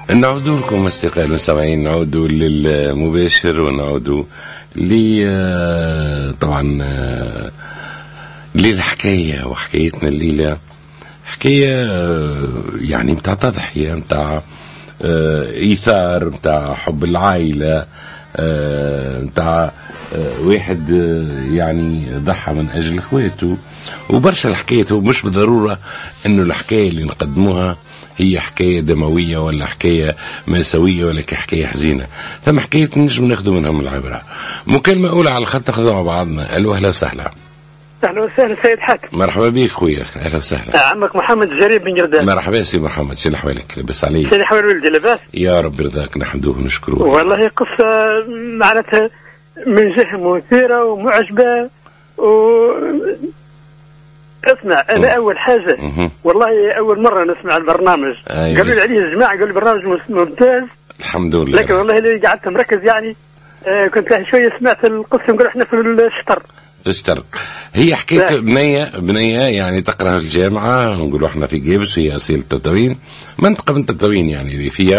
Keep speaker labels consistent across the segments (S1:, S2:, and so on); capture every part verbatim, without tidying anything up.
S1: نعودوا لكم أصدقائي المستمعين، نعودوا للمباشر ونعودوا ل طبعا للحكاية. وحكايتنا الليلة حكاية يعني متاع تضحية، متاع إيثار، متاع حب العائلة، متاع واحد يعني ضحى من أجل إخواته وبرشا الحكاية. ومش بالضرورة إنه الحكاية اللي نقدموها هي حكاية دموية ولا حكاية مأساوية ولا حكاية حزينة، ثم حكاية نجم ناخذ منهم العبرة. مكالمة أولى على الخط ناخذها مع بعضنا. ألو أهلا وسهلا.
S2: أهلا وسهلا سيد حاتم.
S1: مرحبا بك خويا، أهلا وسهلا.
S2: عمك محمد الجرير بن جردان.
S1: مرحبا سي محمد، شنو أحوالك؟ لاباس عليك؟
S2: شنو أحوال ولدي؟ لاباس؟
S1: يا رب يرضاك، نحمدوه ونشكروه.
S2: والله قصة معناتها من جهة مثيرة ومعجبة. و اسمع، أنا م. أول حاجة م. والله أول مرة نسمع البرنامج. أيوة. قالوا لي عليه الجماعة، قالوا لي برنامج ممتاز
S1: الحمد لله،
S2: لكن والله اللي قعدت مركز يعني آه كنت شوية سمعت القصة نقول احنا في الشطر.
S1: الشطر هي حكاية بنية بنية يعني تقرأ في الجامعة، نقولوا احنا في جيبس، وهي أصيل تطاوين، منطقة من تطاوين يعني اللي فيها،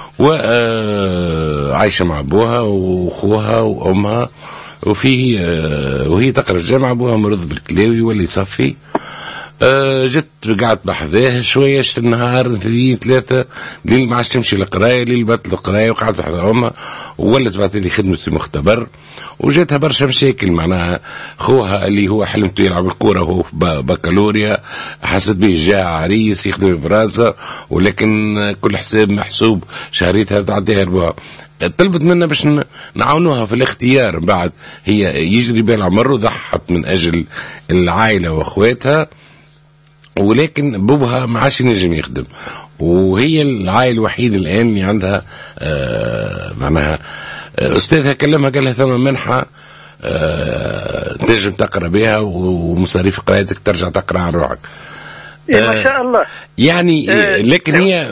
S1: وعايشة مع أبوها وأخوها وأمها، وفي وهي تقرأ في الجامعة. أبوها مرض بالكلاوي واللي يصفي. أه جت رجعت بحذاه شويه، شت النهار اثنين ثلاثه ليل ما عادش تمشي للقرايه، ليل بات القرايه وقعدت بحذا امها، وولت بعثت لي خدمه في مختبر، وجاتها برشا مشاكل. معناها خوها اللي هو حلمته يلعب الكوره وهو في بكالوريا، حست به جاء عريس يخدم في فرنسا، ولكن كل حساب محسوب شهريتها تعطيها ربها. طلبت منا باش نعاونوها في الاختيار. بعد هي يجري بها العمر وضحت من اجل العائله واخواتها، ولكن بوبها ما عادش ينجم يخدم، وهي العائله الوحيد الان اللي عندها آه معناها آه استاذها كلمها قال لها ثم منحه آه تنجم تقرا بها ومصاريف قراءتك ترجع تقرا على روحك.
S2: آه ما شاء الله
S1: يعني آه لكن هي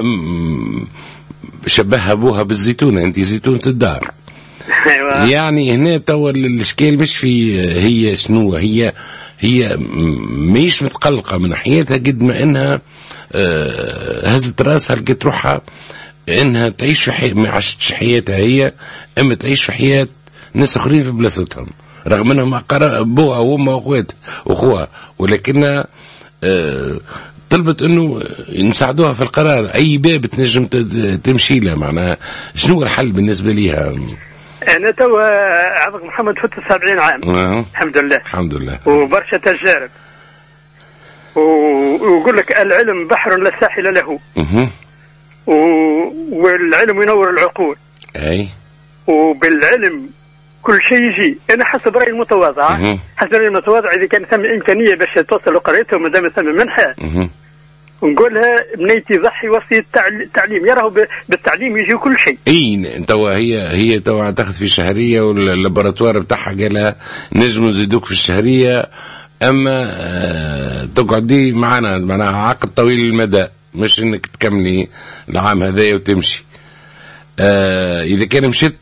S1: شبهها ابوها بالزيتونه، انت زيتونه الدار.
S2: أيوة.
S1: يعني هنا توا الاشكال مش في هي شنو هي هي مش متقلقة من حياتها قد ما انها هزت راسها لقيت روحها انها تعيش في حي... ما عاشتش حياتها هي، اما تعيش في حياة ناس اخرين في بلاصتهم، رغم انهم ابوها وامها واخواتها واخوها، ولكنها طلبت انه نساعدوها في القرار. اي باب تنجم تمشي له، معناها شنو الحل بالنسبة ليها؟
S2: أنا توا عمك محمد فت سبعين عام.
S1: أه.
S2: الحمد لله
S1: الحمد لله،
S2: وبرشا تجارب، ويقول لك العلم بحر لا ساحل له.
S1: أه.
S2: و... والعلم ينور العقول.
S1: أي.
S2: وبالعلم كل شيء يجي. أنا حسب رأيي المتواضع، أه. حسب رأيي المتواضع إذا كان ثم إمكانية باش توصل قريتها وما دام ثم منحة، أه. ونقولها بنيتي ضحي وصي التعليم، يراهو بالتعليم يجي كل شيء.
S1: اي توا هي هي توا تاخذ في شهريه، واللابوراتوار بتاعها قالها نجم نزيدوك في الشهريه، اما آه تقعدي معنا معناها عقد طويل المدى، مش انك تكملي العام هذايا وتمشي. آه اذا كان مشيت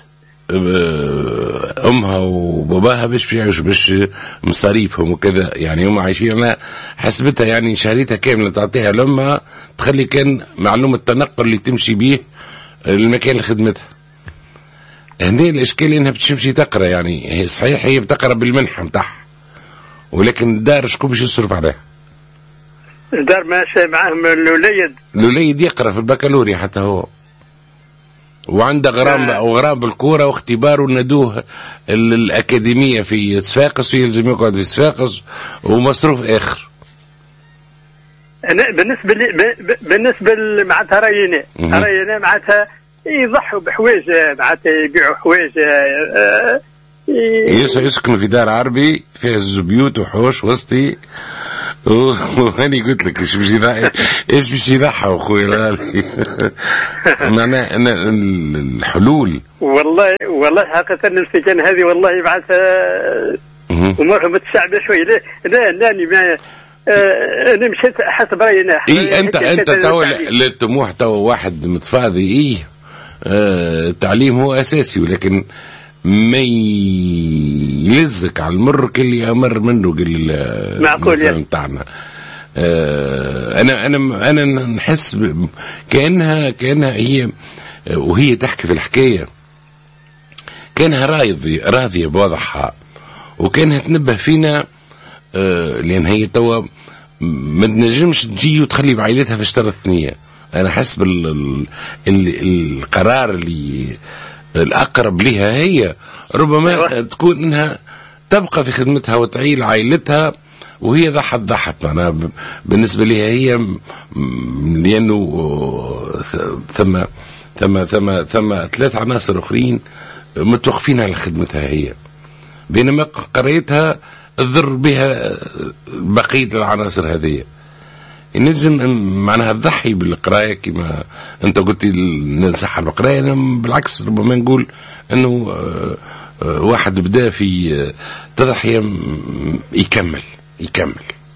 S1: امها وباباها باش بيعيشوا باش مصاريفهم وكذا، يعني هم عايشين. انا حسبتها يعني شهريتها كامله تعطيها لامها تخلي كان معلومه التنقل اللي تمشي به المكان اللي خدمتها. هنا الاشكال انها بتمشي تقرا، يعني هي صحيح هي بتقرا بالمنحه نتاعها، ولكن الدار شكون باش يصرف عليها؟
S2: الدار ماشي معاهم الوليد.
S1: الوليد يقرا في البكالوريا حتى هو، وعنده غرام آه. وغرام بالكوره واختبار، وندوه الاكاديميه في صفاقس ويلزم يقعد في صفاقس ومصروف اخر.
S2: انا بالنسبه لي بالنسبه معناتها راينا راينا معناتها يضحوا بحوايج، معناتها يبيعوا حوايج. آه
S1: يسكنوا في دار عربي فيها الزبيوت وحوش وسطي، وهاني قلت لك ايش باش يضحي ايش باش يضحى اخويا. معناها ان الحلول
S2: والله والله حقيقه السكن هذه والله معناتها امورهم متشعبه شويه. لا لا لاني ما آه انا مشيت حسب رايي انا.
S1: اي انت انت تو للطموح تو واحد متفاضي. اي آه التعليم هو اساسي، ولكن ما يلزك على المر كل يمر منه قل
S2: معقول
S1: بتاعنا. آه انا انا انا نحس كانها كانها هي وهي تحكي في الحكايه كانها راضيه راضيه بوضعها، وكانها تنبه فينا آه لان هي توا ما تنجمش تجي وتخلي بعائلتها في الشطر الثانيه. انا حس بالقرار اللي الاقرب لها هي ربما تكون انها تبقى في خدمتها وتعيل عائلتها، وهي ضحت ضحت معناها بالنسبه لها هي، لانه ثم ثم ثم ثم ثلاث عناصر اخرين متوقفين على خدمتها هي، بينما قريتها تضر بها بقيه العناصر هذه. نجم معناها تضحي بالقرايه كما انت قلت ننصحها بالقرايه. انا بالعكس ربما نقول انه واحد بدا في تضحيه يكمل يكمل.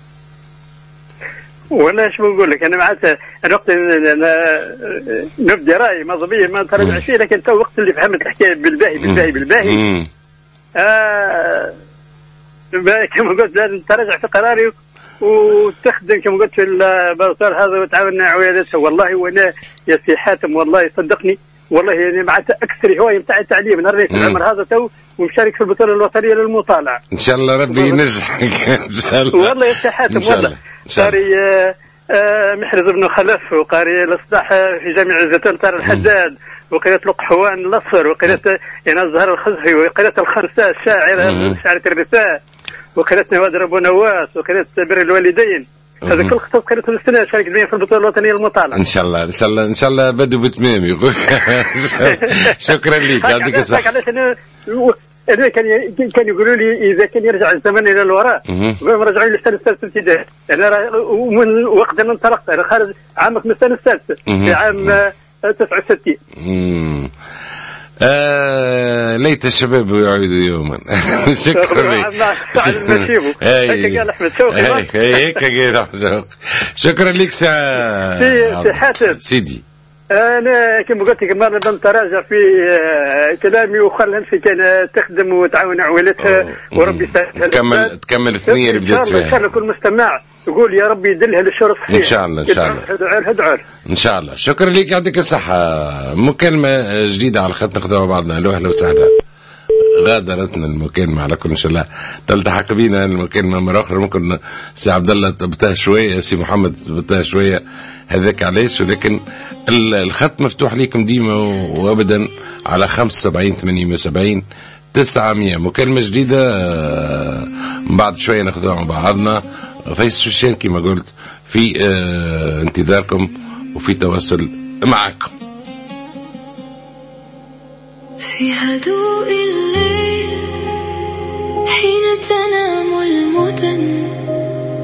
S2: ولا شو بقول لك انا معناتها انا وقت انا نبدي رايي ماضي ما نتراجع فيه، لكن تو وقت اللي فهمت الحكايه بالباهي بالباهي بالباهي آه كما قلت لازم تراجع في قراري وتخدم كما قلت في البرطار هذا وتعاون مع عيادتها. والله وانا يا سي حاتم والله صدقني والله يعني معناتها اكثر هوايه نتاع التعليم نهار في العمر هذا تو ومشارك في البطوله الوطنيه للمطالعه.
S1: ان شاء الله ربي ينجحك ان شاء الله.
S2: والله يا سي حاتم والله قاري محرز بن خلف، وقاري الاصلاح في جامع زيتون طار الحداد، وقريت القحوان الاصفر، وقريت يعني الزهر الخزفي، وقريت الخمسه الشاعر شاعره الرثاء، وقريت نوادر ابو نواس، وقريت بر الوالدين. هذا كل خطوط قريته السنه شارك بها في البطوله الوطنيه للمطالعه.
S1: ان شاء الله ان شاء الله ان شاء الله بدو بتمام يقول. شكرا لك يعطيك الصحه.
S2: انا كان كان يقولوا لي اذا كان يرجع الزمن الى الوراء رجعوا لي السنه السادسه ابتدائي. انا من وقت ما انطلقت انا خارج عام من السنه السادسه في عام تسعة وستين.
S1: آه ليت الشباب يعودوا يوما. شكرا لك.
S2: هيك قال احمد شوقي.
S1: هيك قال احمد شوقي. شكرا لك
S2: سي حاتم
S1: سيدي.
S2: انا كما قلت لك مره بنتراجع في كلامي وخلها في كان تخدم وتعاون عويلتها وربي يسهل.
S1: تكمل تكمل الثنيه اللي بدات فيها.
S2: ان شاء الله كل مستمع يقول يا ربي يدلها للشر الصحيح.
S1: ان شاء الله ان شاء الله.
S2: ادعوا ادعوا
S1: ان شاء الله. شكرا لك يعطيك الصحه. مكالمه جديده على الخط ناخذها مع بعضنا. الو اهلا وسهلا. غادرتنا المكالمه على كل ان شاء الله تلتحق بنا المكالمه مره اخرى. ممكن سي عبد الله تبتها شويه، سي محمد تبتها شويه، هذاك علاش، ولكن الخط مفتوح لكم ديما وابدا على خمسة وسبعين ثمانية وسبعين تسعمية. مكالمه جديده من بعد شويه ناخذها مع بعضنا. فايز شوشان كما قلت في اه انتظاركم وفي تواصل معكم.
S3: في هدوء الليل حين تنام المدن